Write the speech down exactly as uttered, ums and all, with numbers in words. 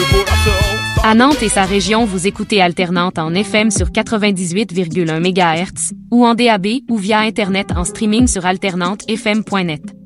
À Nantes et sa région, vous écoutez Alternante en F M sur quatre-vingt-dix-huit virgule un mégahertz ou en D A B ou via Internet en streaming sur alternante f m point net.